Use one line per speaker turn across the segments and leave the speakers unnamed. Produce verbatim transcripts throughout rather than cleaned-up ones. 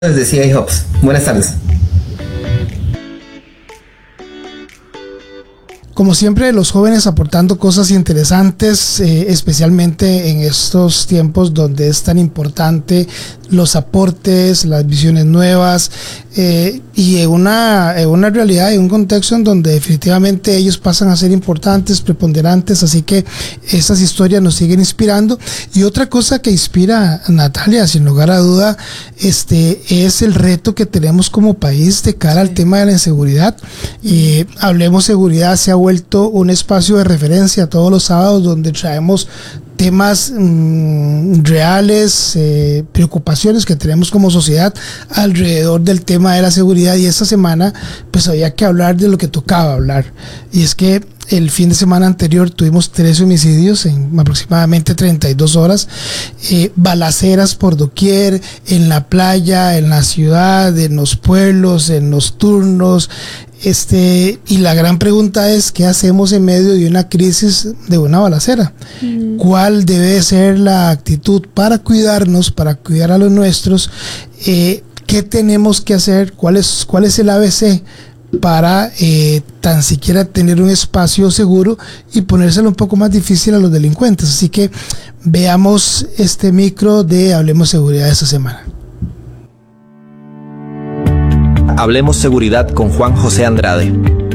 Desde C I Hubs. Buenas tardes.
Como siempre, los jóvenes aportando cosas interesantes, eh, especialmente en estos tiempos donde es tan importante los aportes, las visiones nuevas, eh, y en una, en una realidad, en un contexto en donde definitivamente ellos pasan a ser importantes, preponderantes, así que esas historias nos siguen inspirando. Y otra cosa que inspira a Natalia, sin lugar a duda, este, es el reto que tenemos como país de cara al tema de la inseguridad. Y Hablemos Seguridad se ha vuelto un espacio de referencia todos los sábados donde traemos temas mmm, reales, eh, preocupaciones que tenemos como sociedad alrededor del tema de la seguridad, y esta semana pues había que hablar de lo que tocaba hablar, y es que el fin de semana anterior tuvimos tres homicidios en aproximadamente treinta y dos horas, eh, balaceras por doquier, en la playa, en la ciudad, en los pueblos, en los turnos. Este, y la gran pregunta es, ¿qué hacemos en medio de una crisis de una balacera? Mm. ¿Cuál debe ser la actitud para cuidarnos, para cuidar a los nuestros? Eh, ¿Qué tenemos que hacer? ¿Cuál es, cuál es el A B C para eh, tan siquiera tener un espacio seguro y ponérselo un poco más difícil a los delincuentes? Así que veamos este micro de Hablemos Seguridad esta semana.
Hablemos Seguridad con Juan José Andrade.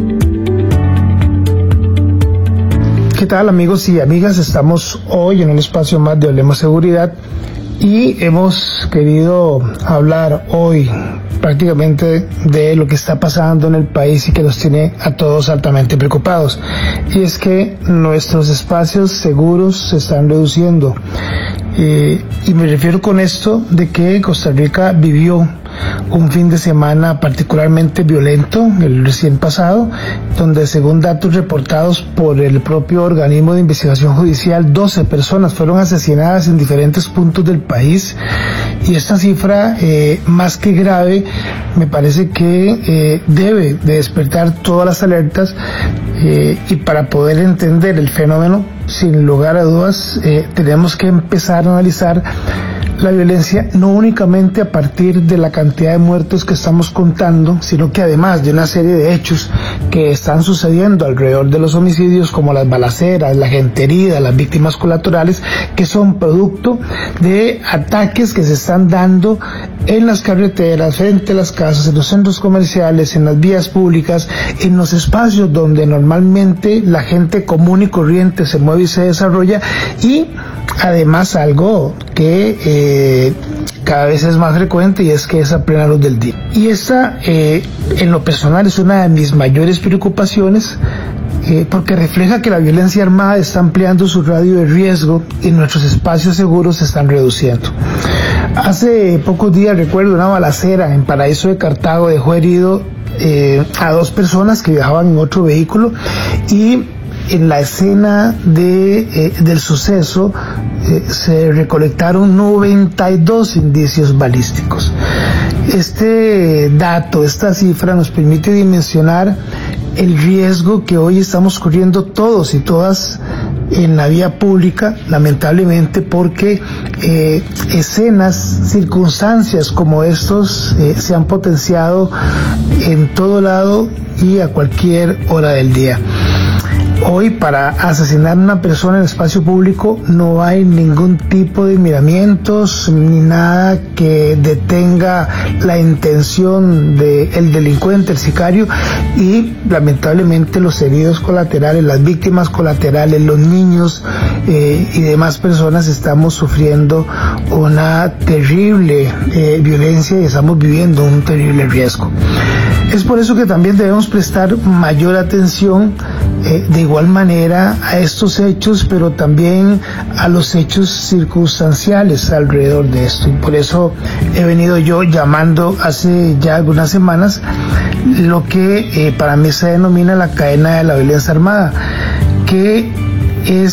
¿Qué tal, amigos y amigas? Estamos hoy en un espacio más de Hablemos Seguridad y hemos querido hablar hoy prácticamente de lo que está pasando en el país y que nos tiene a todos altamente preocupados. Y es que nuestros espacios seguros se están reduciendo. Eh, y me refiero con esto de que Costa Rica vivió un fin de semana particularmente violento, el recién pasado, donde según datos reportados por el propio organismo de investigación judicial, doce personas fueron asesinadas en diferentes puntos del país, y esta cifra, eh, más que grave, me parece que eh, debe de despertar todas las alertas, eh, y para poder entender el fenómeno, sin lugar a dudas, eh, tenemos que empezar a analizar la violencia no únicamente a partir de la cantidad de muertos que estamos contando, sino que además de una serie de hechos que están sucediendo alrededor de los homicidios, como las balaceras, la gente herida, las víctimas colaterales, que son producto de ataques que se están dando en las carreteras, frente a las casas, en los centros comerciales, en las vías públicas, en los espacios donde normalmente la gente común y corriente se mueve y se desarrolla, y además algo que eh, cada vez es más frecuente, y es que es a plena luz del día. Y esta, eh, en lo personal, es una de mis mayores preocupaciones, eh, porque refleja que la violencia armada está ampliando su radio de riesgo y nuestros espacios seguros se están reduciendo. Hace pocos días, recuerdo, una balacera en Paraíso de Cartago dejó herido eh, a dos personas que viajaban en otro vehículo, y en la escena de, eh, del suceso eh, se recolectaron noventa y dos indicios balísticos. Este dato, esta cifra nos permite dimensionar el riesgo que hoy estamos corriendo todos y todas en la vía pública, lamentablemente, porque eh, escenas, circunstancias como estos eh, se han potenciado en todo lado y a cualquier hora del día. Hoy, para asesinar a una persona en el espacio público no hay ningún tipo de miramientos ni nada que detenga la intención del delincuente, el sicario, y lamentablemente los heridos colaterales, las víctimas colaterales, los niños eh, y demás personas estamos sufriendo una terrible eh, violencia y estamos viviendo un terrible riesgo. Es por eso que también debemos prestar mayor atención eh, de igual manera a estos hechos, pero también a los hechos circunstanciales alrededor de esto. Y por eso he venido yo llamando hace ya algunas semanas lo que eh, para mí se denomina la cadena de la violencia armada, que es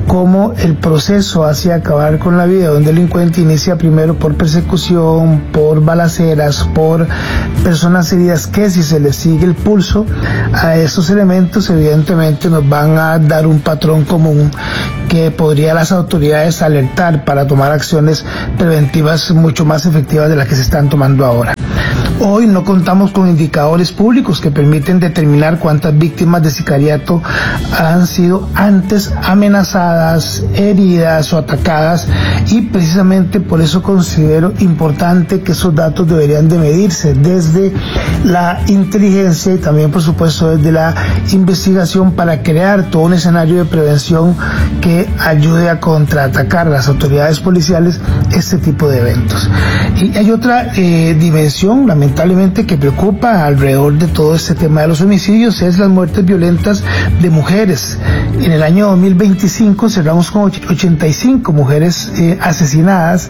cómo el proceso hacia acabar con la vida de un delincuente inicia primero por persecución, por balaceras, por personas heridas, que si se les sigue el pulso a estos elementos, evidentemente nos van a dar un patrón común que podría las autoridades alertar para tomar acciones preventivas mucho más efectivas de las que se están tomando ahora. Hoy no contamos con indicadores públicos que permiten determinar cuántas víctimas de sicariato han sido antes amenazadas, heridas o atacadas, y precisamente por eso considero importante que esos datos deberían de medirse desde la inteligencia y también por supuesto desde la investigación, para crear todo un escenario de prevención que ayude a contraatacar a las autoridades policiales este tipo de eventos. Y hay otra eh, dimensión lamentablemente que preocupa alrededor de todo este tema de los homicidios, es las muertes violentas de mujeres. En el año dos mil veinticinco cerramos con ochenta y cinco mujeres eh, asesinadas,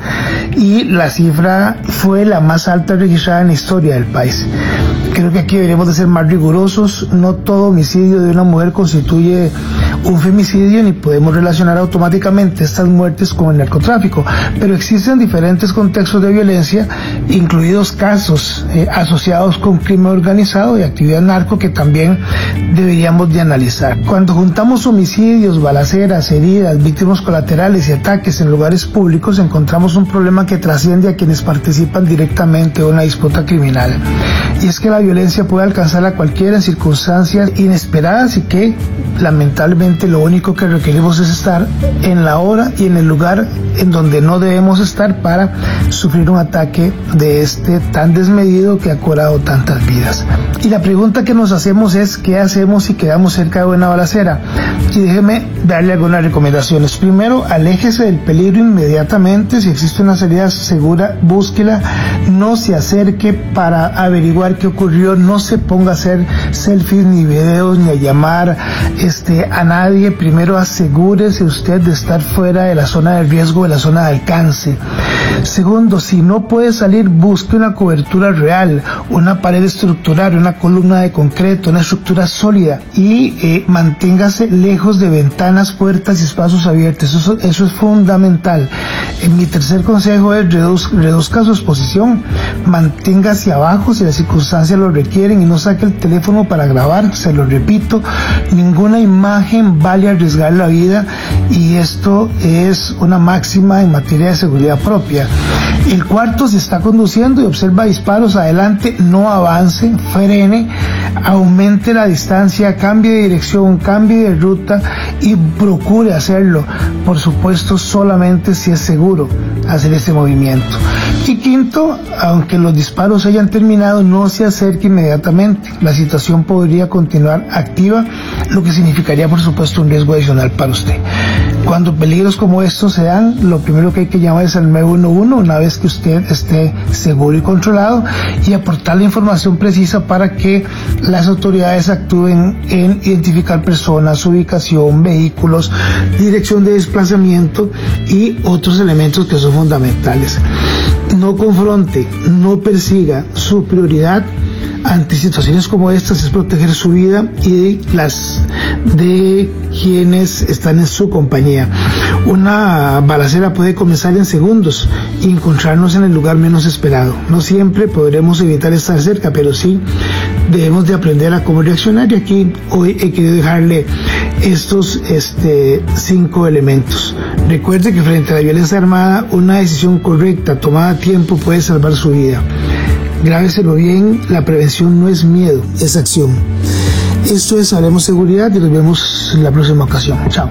y la cifra fue la más alta registrada en la historia del país. Creo que aquí deberíamos de ser más rigurosos. No todo homicidio de una mujer constituye un femicidio, ni podemos relacionar automáticamente estas muertes con el narcotráfico, pero existen diferentes contextos de violencia, incluidos casos eh, asociados con crimen organizado y actividad narco, que también deberíamos de analizar. Cuando juntamos homicidios, balaceras, heridas, víctimas colaterales y ataques en lugares públicos, encontramos un problema que trasciende a quienes participan directamente en una disputa criminal, y es que la violencia puede alcanzar a cualquiera en circunstancias inesperadas, y que lamentablemente lo único que requerimos es estar en la hora y en el lugar en donde no debemos estar para sufrir un ataque de este tan desmedido que ha cobrado tantas vidas. Y la pregunta que nos hacemos es: ¿qué hacemos si quedamos cerca de una balacera? Y déjeme darle algunas recomendaciones. Primero, aléjese del peligro inmediatamente. Si existe una salida segura, búsquela. No se acerque para averiguar qué ocurrió. No se ponga a hacer selfies, ni videos, ni a llamar este, a nadie. Primero, asegúrese usted de estar fuera de la zona de riesgo, de la zona de alcance. Segundo, si no puede salir, busque una cobertura real, una pared estructural, una columna de concreto, una estructura sólida, y eh, manténgase lejos de ventanas, puertas y espacios abiertos. Eso, eso es fundamental. Eh, mi tercer consejo es reduz, reduzca su exposición, mantenga hacia abajo si las circunstancias lo requieren, y no saque el teléfono para grabar. Se lo repito, ninguna imagen vale arriesgar la vida, y esto es una máxima en materia de seguridad propia. El cuarto, si está conduciendo y observa disparos, adelante, no avance, frene, aumente la distancia, cambie de dirección, cambie de ruta, y procure hacerlo, por supuesto, solamente si es seguro hacer este movimiento. Y quinto, aunque los disparos hayan terminado, no se acerque inmediatamente. La situación podría continuar activa, lo que significaría, por supuesto, un riesgo adicional para usted. Cuando peligros como estos se dan, lo primero que hay que llamar es al nueve uno uno una vez que usted esté seguro y controlado, y aportar la información precisa para que las autoridades actúen en identificar personas, su ubicación, vehículos, dirección de desplazamiento y otros elementos que son fundamentales. No confronte, no persiga. Su prioridad ante situaciones como estas es proteger su vida y las de quienes están en su compañía. Una balacera puede comenzar en segundos y encontrarnos en el lugar menos esperado. No siempre podremos evitar estar cerca, pero sí debemos de aprender a cómo reaccionar, y aquí hoy he querido dejarle estos este, cinco elementos. Recuerde que frente a la violencia armada, una decisión correcta tomada a tiempo puede salvar su vida. Grábeselo bien, la prevención no es miedo, es acción. Esto es Hablemos Seguridad, y nos vemos en la próxima ocasión. Chao.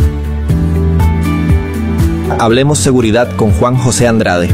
Hablemos Seguridad con Juan José Andrade.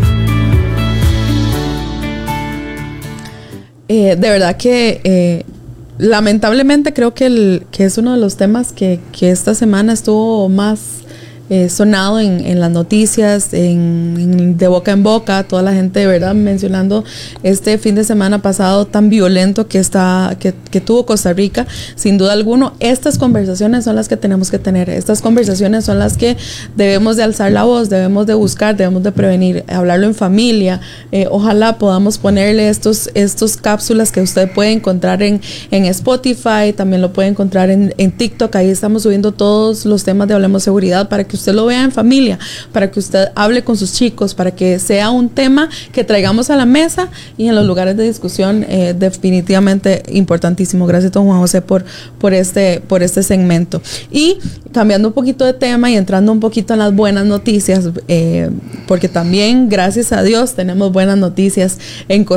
Eh, de verdad que eh, lamentablemente creo que, el, que es uno de los temas que, que esta semana estuvo más eh, sonado en, en las noticias, en, en, de boca en boca, toda la gente de verdad mencionando este fin de semana pasado tan violento que, está, que, que tuvo Costa Rica. Sin duda alguna, estas conversaciones son las que tenemos que tener, estas conversaciones son las que debemos de alzar la voz, debemos de buscar, debemos de prevenir, hablarlo en familia. Eh, ojalá podamos ponerle estos, estos cápsulas que usted puede encontrar en, en Spotify, también lo puede encontrar en, en TikTok. Ahí estamos subiendo todos los temas de Hablemos Seguridad para que usted lo vea en familia, para que usted hable con sus chicos, para que sea un tema que traigamos a la mesa y en los lugares de discusión. Eh, definitivamente importantísimo. Gracias, don Juan José, por, por, este, por este segmento. Y cambiando un poquito de tema y entrando un poquito en las buenas noticias, eh, porque también, gracias a Dios, tenemos buenas noticias en Costa